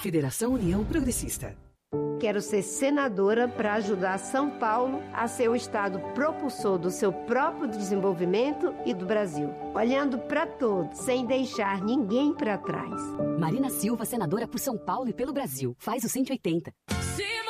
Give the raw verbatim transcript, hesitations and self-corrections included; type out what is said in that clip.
Federação União Progressista. Quero ser senadora para ajudar São Paulo a ser o estado propulsor do seu próprio desenvolvimento e do Brasil. Olhando para todos, sem deixar ninguém para trás. Marina Silva, senadora por São Paulo e pelo Brasil. Faz o cento e oitenta.